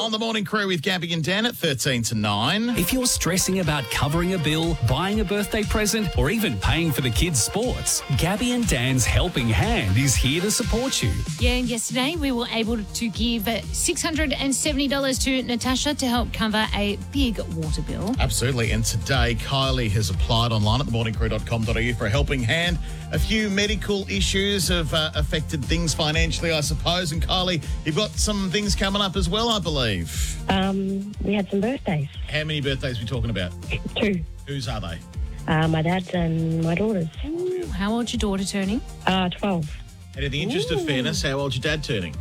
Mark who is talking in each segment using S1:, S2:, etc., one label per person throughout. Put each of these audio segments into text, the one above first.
S1: on the Morning Crew with Gabby and Dan at 13 to 9.
S2: If you're stressing about covering a bill, buying a birthday present, or even paying for the kids' sports, Gabby and Dan's helping hand is here to support you.
S3: Yeah, and yesterday we were able to give $670 to Natasha to help cover a big water bill.
S1: Absolutely. And today, Kylie has applied online at themorningcrew.com.au for a helping hand. A few medical issues have affected things financially, I suppose. And Kylie, you've got some things coming up as well, I believe.
S4: We had some birthdays.
S1: How many birthdays are we talking about?
S4: 2.
S1: Whose are they?
S4: My dad's and my daughter's.
S3: Ooh, how old's your daughter turning?
S4: 12.
S1: And in the interest of fairness, how old's your dad turning?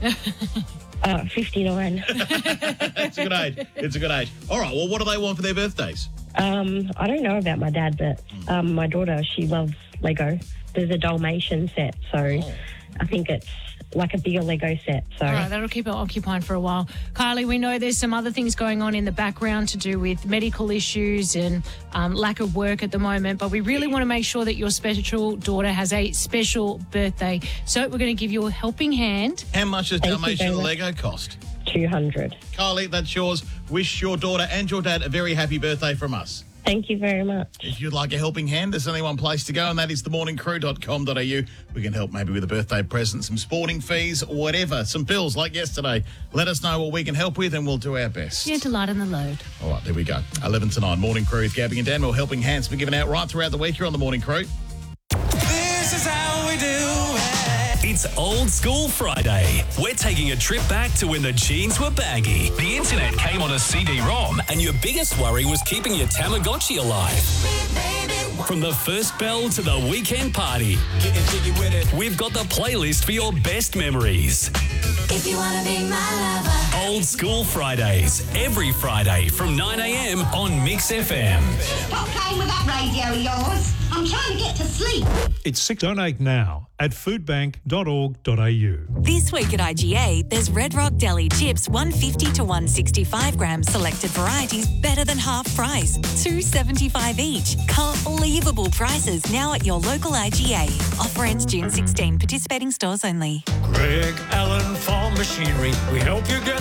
S4: 59.
S1: It's a good age. It's a good age. All right, well, what do they want for their birthdays?
S4: I don't know about my dad, but my daughter, she loves Lego. There's a Dalmatian set, so I think it's like a bigger Lego set. So
S3: All right, that'll keep her occupied for a while. Kylie, we know there's some other things going on in the background to do with medical issues and lack of work at the moment, but we really want to make sure that your special daughter has a special birthday. So we're going to give you a helping hand.
S1: How much does
S4: Thank you
S1: Dalmatian
S4: very much.
S1: Lego cost?
S4: 200.
S1: Kylie, that's yours. Wish your daughter and your dad a very happy birthday from us.
S4: Thank you very much.
S1: If you'd like a helping hand, there's only one place to go, and that is themorningcrew.com.au. We can help maybe with a birthday present, some sporting fees, whatever, some bills like yesterday. Let us know what we can help with, and we'll do our best.
S3: Yeah, to lighten the load.
S1: All right, there we go. 11 to 9, Morning Crew with Gabby and Dan. Well, helping hands been given out right throughout the week here on the Morning Crew.
S5: This is how we do it.
S2: It's Old School Friday. We're taking a trip back to when the jeans were baggy, the internet came on a CD-ROM, and your biggest worry was keeping your Tamagotchi alive. From the first bell to the weekend party,
S5: Getting jiggy with it.
S2: we've got the playlist for your best memories.
S6: If you wanna be my lover.
S2: Old School Fridays, every Friday from 9 a.m. on Mix FM.
S6: Stop playing with that radio of yours. I'm trying to get to sleep.
S7: It's 6. Donate now at foodbank.org.au.
S8: This week at IGA, there's Red Rock Deli chips 150 to 165 grams selected varieties better than half price, $2.75 each. Unbelievable prices now at your local IGA. Offer ends June 16. Participating stores only.
S5: Greg Allen Farm Machinery. We help you get